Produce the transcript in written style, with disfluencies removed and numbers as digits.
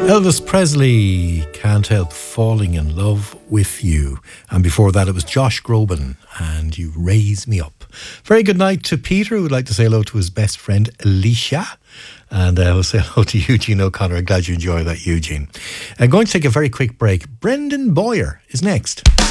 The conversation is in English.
Elvis Presley, Can't Help Falling in Love with You. And before that, it was Josh Groban and You Raise Me Up. Very good night to Peter, who would like to say hello to his best friend, Alicia. And we'll say hello to Eugene O'Connor. I'm glad you enjoy that, Eugene. I'm going to take a very quick break. Brendan Boyer is next.